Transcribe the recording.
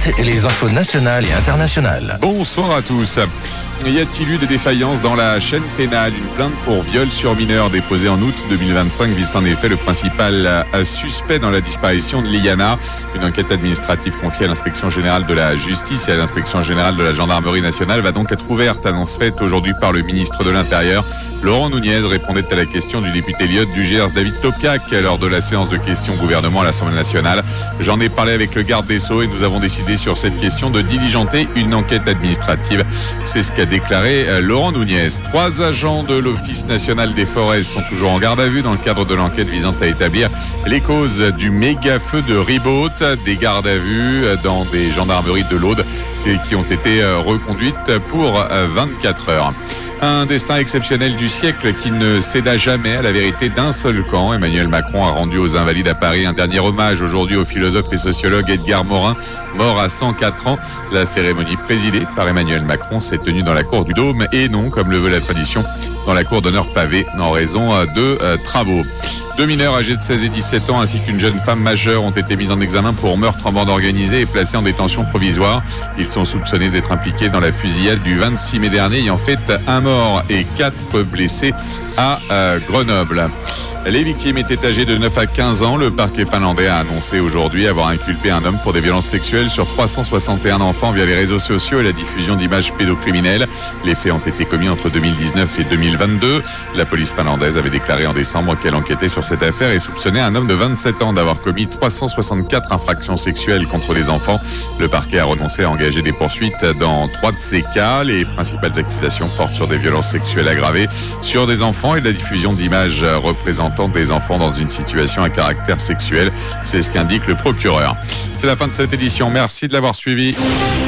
suite, les infos nationales et internationales. Bonsoir à tous. Y a-t-il eu des défaillances dans la chaîne pénale? Une plainte pour viol sur mineur déposée en août 2025 vise en effet le principal suspect dans la disparition de Liana. Une enquête administrative confiée à l'inspection générale de la justice et à l'inspection générale de la gendarmerie nationale va donc être ouverte. Annonce faite aujourd'hui par le ministre de l'Intérieur. Laurent Nunez répondait à la question du député Lyot du Gers David Topiak lors de la séance de questions au gouvernement à l'Assemblée nationale. J'en ai parlé avec le garde des Sceaux et nous avons décidé sur cette question de diligenter une enquête administrative. C'est ce qu'a déclaré Laurent Nunez. 3 agents de l'Office national des forêts sont toujours en garde à vue dans le cadre de l'enquête visant à établir les causes du méga feu de Ribaute. Des gardes à vue dans des gendarmeries de l'Aude et qui ont été reconduites pour 24 heures. Un destin exceptionnel du siècle qui ne céda jamais à la vérité d'un seul camp. Emmanuel Macron a rendu aux Invalides à Paris un dernier hommage aujourd'hui au philosophe et sociologue Edgar Morin, mort à 104 ans. La cérémonie présidée par Emmanuel Macron s'est tenue dans la cour du Dôme et non, comme le veut la tradition, dans la cour d'honneur pavée en raison de travaux. 2 mineurs âgés de 16 et 17 ans ainsi qu'une jeune femme majeure ont été mis en examen pour meurtre en bande organisée et placés en détention provisoire. Ils sont soupçonnés d'être impliqués dans la fusillade du 26 mai dernier ayant fait un mort et 4 blessés à Grenoble. Les victimes étaient âgées de 9 à 15 ans. Le parquet finlandais a annoncé aujourd'hui avoir inculpé un homme pour des violences sexuelles sur 361 enfants via les réseaux sociaux et la diffusion d'images pédocriminelles. Les faits ont été commis entre 2019 et 2022. La police finlandaise avait déclaré en décembre qu'elle enquêtait sur cette affaire et soupçonnait un homme de 27 ans d'avoir commis 364 infractions sexuelles contre les enfants. Le parquet a renoncé à engager des poursuites dans 3 de ces cas. Les principales accusations portent sur des violences sexuelles aggravées sur des enfants et la diffusion d'images représentant des enfants dans une situation à caractère sexuel. C'est ce qu'indique le procureur. C'est la fin de cette édition. Merci de l'avoir suivi.